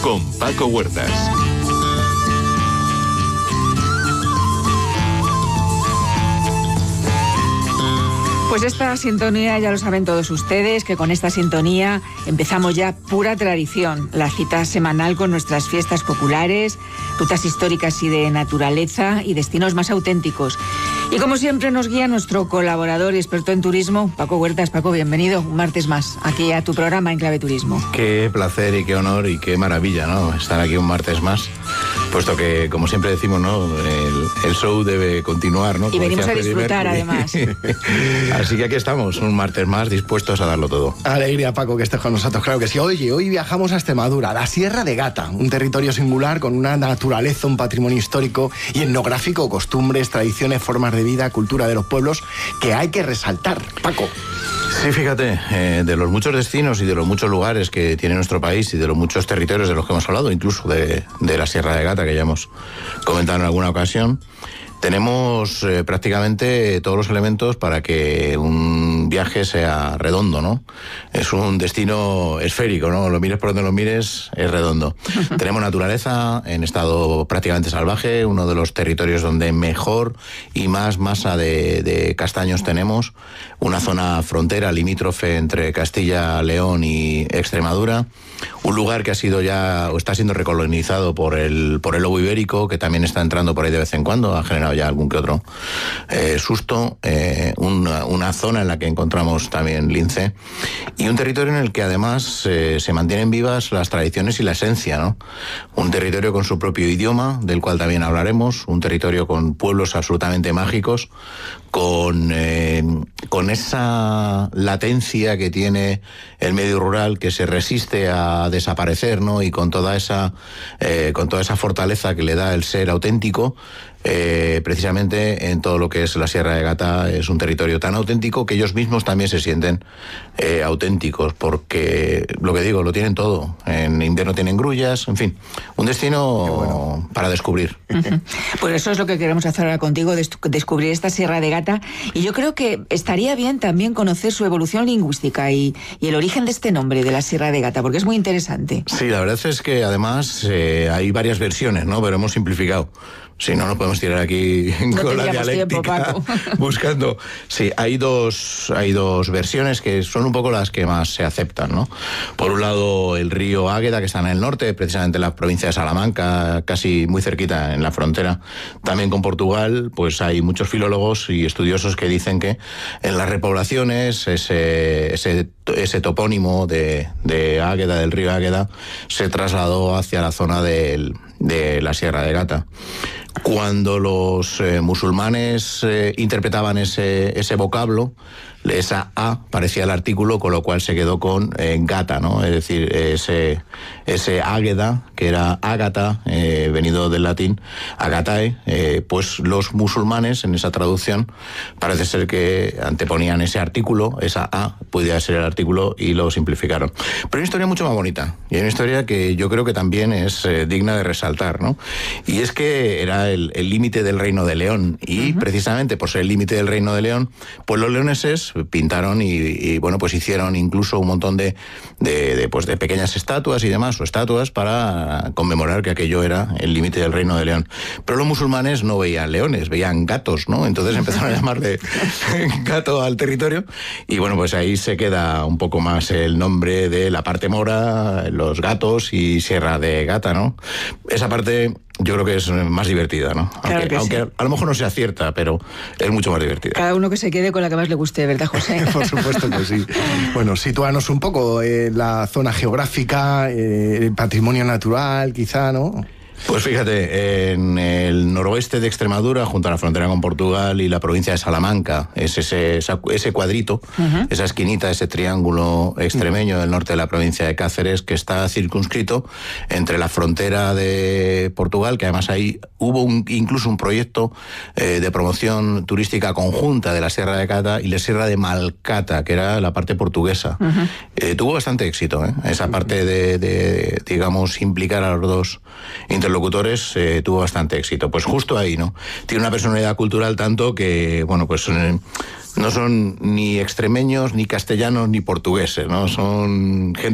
con Paco Huertas. Pues esta sintonía ya lo saben todos ustedes, que con esta sintonía empezamos ya pura tradición, la cita semanal con nuestras fiestas populares, rutas históricas y de naturaleza y destinos más auténticos. Y como siempre nos guía nuestro colaborador y experto en turismo, Paco Huertas. Paco, bienvenido un martes más aquí a tu programa En Clave Turismo. Qué placer y qué honor y qué maravilla, ¿no? Estar aquí un martes más, puesto que, como siempre decimos, ¿no? El show debe continuar, ¿no? Y venimos a disfrutar, además. Así que aquí estamos, un martes más, dispuestos a darlo todo. Alegría, Paco, que estés con nosotros. Claro que sí. Oye, hoy viajamos a Extremadura, a la Sierra de Gata, un territorio singular con una naturaleza, un patrimonio histórico y etnográfico, costumbres, tradiciones, formas de vida, cultura de los pueblos, que hay que resaltar. Paco. Sí, fíjate, de los muchos destinos y de los muchos lugares que tiene nuestro país y de los muchos territorios de los que hemos hablado, incluso de la Sierra de Gata, que ya hemos comentado en alguna ocasión, tenemos prácticamente todos los elementos para que un viaje sea redondo, ¿no? Es un destino esférico, ¿no? Lo mires por donde lo mires, es redondo. Tenemos naturaleza en estado prácticamente salvaje, uno de los territorios donde mejor y más masa de castaños tenemos, una zona frontera limítrofe entre Castilla, León y Extremadura, un lugar que ha sido ya, o está siendo recolonizado por el lobo ibérico, que también está entrando por ahí de vez en cuando, ha generado ya algún que otro susto, una zona en la que encontramos también lince, y un territorio en el que además se mantienen vivas las tradiciones y la esencia, ¿no? Un territorio con su propio idioma, del cual también hablaremos, un territorio con pueblos absolutamente mágicos, con esa latencia que tiene el medio rural, que se resiste a desaparecer, ¿no? Y con toda esa fortaleza que le da el ser auténtico. Precisamente en todo lo que es la Sierra de Gata es un territorio tan auténtico que ellos mismos también se sienten auténticos, porque lo que digo, lo tienen todo. En invierno tienen grullas, en fin, un destino para descubrir. Pues eso es lo que queremos hacer ahora contigo, descubrir esta Sierra de Gata, y yo creo que estaría bien también conocer su evolución lingüística y el origen de este nombre de la Sierra de Gata, porque es muy interesante. Sí, la verdad es que además hay varias versiones, ¿no? Pero hemos simplificado. Si no, nos podemos tirar aquí con la dialéctica buscando. Sí, hay dos versiones que son un poco las que más se aceptan, ¿no? Por un lado, el río Águeda, que está en el norte, precisamente en la provincia de Salamanca, casi muy cerquita en la frontera, también con Portugal. Pues hay muchos filólogos y estudiosos que dicen que en las repoblaciones ese topónimo de Águeda, del río Águeda, se trasladó hacia la zona de la Sierra de Gata. Cuando los musulmanes interpretaban ese vocablo, esa A parecía el artículo, con lo cual se quedó con gata, ¿no? Es decir, ese águeda, que era ágata, venido del latín, agatae, pues los musulmanes en esa traducción parece ser que anteponían ese artículo, esa A podía ser el artículo, y lo simplificaron. Pero hay una historia mucho más bonita, y hay una historia que yo creo que también es digna de resaltar, ¿no? Y es que era el límite del Reino de León, y precisamente por ser el límite del Reino de León, pues los leoneses pintaron y bueno, pues hicieron incluso un montón de pequeñas estatuas y demás, o estatuas para conmemorar que aquello era el límite del Reino de León. Pero los musulmanes no veían leones, veían gatos, ¿no? Entonces empezaron a llamarle gato al territorio, y bueno, pues ahí se queda un poco más el nombre de la parte mora, los gatos y Sierra de Gata, ¿no? Esa parte yo creo que es más divertida, ¿no? Aunque sí. A lo mejor no se acierta, pero es mucho más divertida. Cada uno que se quede con la que más le guste, ¿verdad, José? Por supuesto que sí. Bueno, sitúanos un poco la zona geográfica, el patrimonio natural, quizá, ¿no? Pues fíjate, en el noroeste de Extremadura, junto a la frontera con Portugal y la provincia de Salamanca, es ese cuadrito, esa esquinita, ese triángulo extremeño del norte de la provincia de Cáceres, que está circunscrito entre la frontera de Portugal, que además ahí hubo incluso un proyecto de promoción turística conjunta de la Sierra de Gata y la Sierra de Malcata, que era la parte portuguesa. Tuvo bastante éxito, esa parte de digamos, implicar a los dos interlocutores, tuvo bastante éxito. Pues justo ahí, ¿no? Tiene una personalidad cultural tanto que, bueno, pues no son ni extremeños, ni castellanos, ni portugueses, ¿no? Son gente